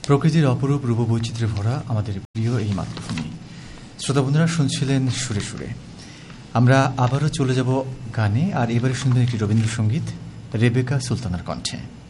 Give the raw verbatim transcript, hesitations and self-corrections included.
প্রকৃতির অপরূপ রূপবৈচিত্র্যে ভরা আমাদের প্রিয় এই মাতৃভূমি। শ্রোতাবন্ধুরা শুনছিলেন সুরে সুরে। আমরা আবারও চলে যাব গানে, আর এবারে শুনবেন একটি রবীন্দ্রসঙ্গীত রেবেকা সুলতানার কণ্ঠে।